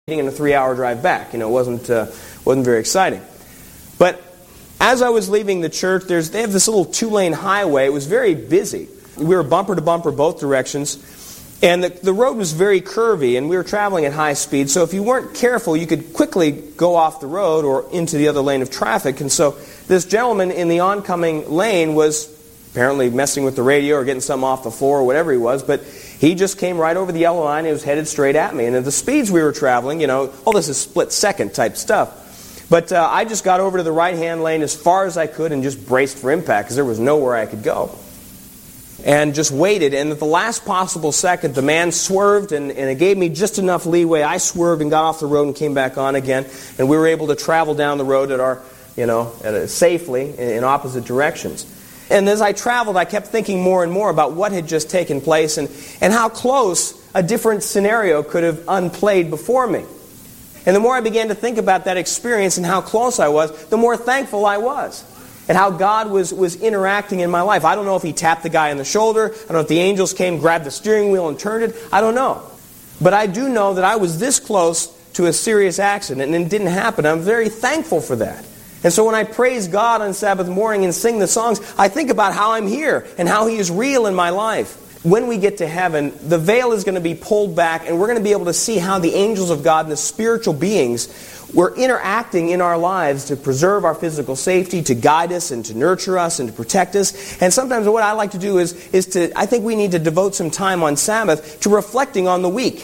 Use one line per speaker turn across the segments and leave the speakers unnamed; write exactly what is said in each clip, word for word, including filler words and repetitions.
and a three-hour drive back. You know, it wasn't uh, wasn't very exciting. But as I was leaving the church, there's they have this little two-lane highway. It was very busy. We were bumper to bumper both directions, and the, the road was very curvy, and we were traveling at high speed. So if you weren't careful, you could quickly go off the road or into the other lane of traffic. And so this gentleman in the oncoming lane was apparently messing with the radio or getting something off the floor or whatever he was, but he just came right over the yellow line. He was headed straight at me. And at the speeds we were traveling, you know, all this is split-second type stuff. But uh, I just got over to the right-hand lane as far as I could and just braced for impact because there was nowhere I could go. And just waited. And at the last possible second, the man swerved, and, and it gave me just enough leeway. I swerved and got off the road and came back on again. And we were able to travel down the road at our, you know, at a, safely in, in opposite directions. And as I traveled, I kept thinking more and more about what had just taken place and, and how close a different scenario could have unplayed before me. And the more I began to think about that experience and how close I was, the more thankful I was at how God was, was interacting in my life. I don't know if He tapped the guy on the shoulder. I don't know if the angels came, grabbed the steering wheel and turned it. I don't know. But I do know that I was this close to a serious accident and it didn't happen. I'm very thankful for that. And so when I praise God on Sabbath morning and sing the songs, I think about how I'm here and how He is real in my life. When we get to heaven, the veil is going to be pulled back and we're going to be able to see how the angels of God and the spiritual beings were interacting in our lives to preserve our physical safety, to guide us and to nurture us and to protect us. And sometimes what I like to do is, is to, I think we need to devote some time on Sabbath to reflecting on the week.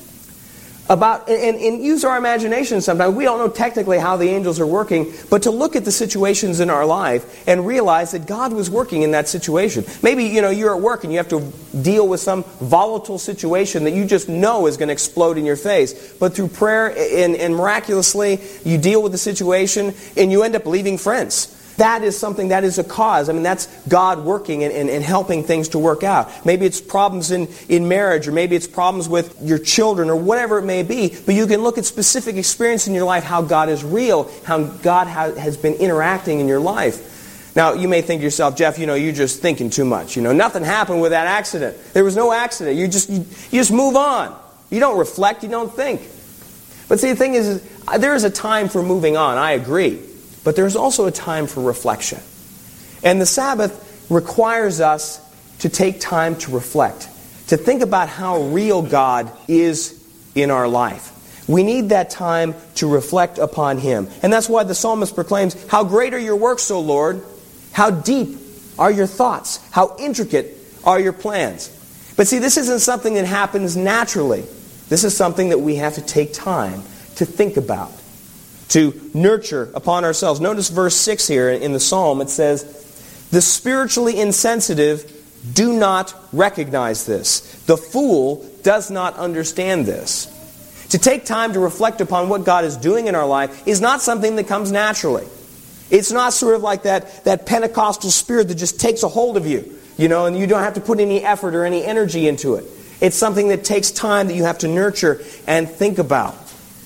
About and, and use our imagination sometimes. We don't know technically how the angels are working, but to look at the situations in our life and realize that God was working in that situation. Maybe, you know, you're at work and you have to deal with some volatile situation that you just know is going to explode in your face. But through prayer and, and miraculously, you deal with the situation and you end up leaving friends. That is something, that is a cause. I mean, that's God working and, and, and helping things to work out. Maybe it's problems in, in marriage, or maybe it's problems with your children, or whatever it may be. But you can look at specific experience in your life, how God is real, how God ha- has been interacting in your life. Now, you may think to yourself, Jeff, you know, you're just thinking too much. You know, nothing happened with that accident. There was no accident. You just, you, you just move on. You don't reflect, you don't think. But see, the thing is, is, there is a time for moving on, I agree. But there's also a time for reflection. And the Sabbath requires us to take time to reflect, to think about how real God is in our life. We need that time to reflect upon Him. And that's why the psalmist proclaims, "How great are your works, O Lord! How deep are your thoughts! How intricate are your plans!" But see, this isn't something that happens naturally. This is something that we have to take time to think about, to nurture upon ourselves. Notice verse six here in the psalm. It says, "The spiritually insensitive do not recognize this. The fool does not understand this." To take time to reflect upon what God is doing in our life is not something that comes naturally. It's not sort of like that, that Pentecostal spirit that just takes a hold of you, you know, and you don't have to put any effort or any energy into it. It's something that takes time that you have to nurture and think about.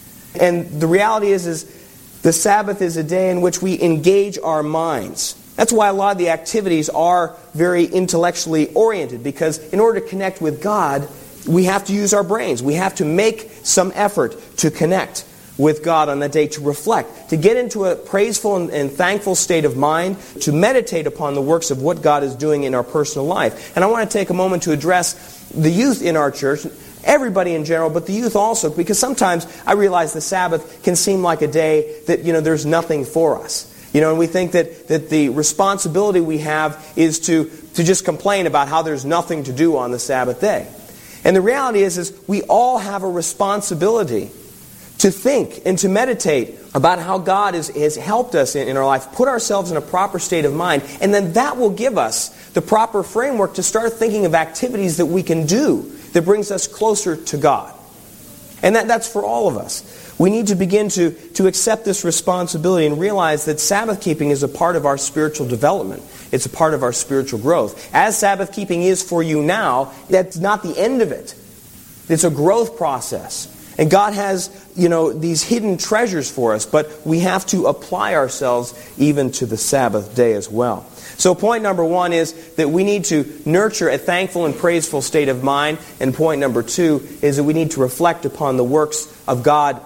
And the reality is, is the Sabbath is a day in which we engage our minds. That's why a lot of the activities are very intellectually oriented, because in order to connect with God, we have to use our brains. We have to make some effort to connect with God on that day, to reflect, to get into a praiseful and, and thankful state of mind, to meditate upon the works of what God is doing in our personal life. And I want to take a moment to address the youth in our church, everybody in general, but the youth also, because sometimes I realize the Sabbath can seem like a day that, you know, there's nothing for us. You know, and we think that, that the responsibility we have is to, to just complain about how there's nothing to do on the Sabbath day. And the reality is, is we all have a responsibility to think and to meditate about how God is, has helped us in, in our life, put ourselves in a proper state of mind, and then that will give us the proper framework to start thinking of activities that we can do that brings us closer to God. And that, that's for all of us. We need to begin to, to accept this responsibility and realize that Sabbath keeping is a part of our spiritual development. It's a part of our spiritual growth. As Sabbath keeping is for you now, that's not the end of it. It's a growth process. And God has, you know, these hidden treasures for us, but we have to apply ourselves even to the Sabbath day as well. So point number one is that we need to nurture a thankful and praiseful state of mind. And point number two is that we need to reflect upon the works of God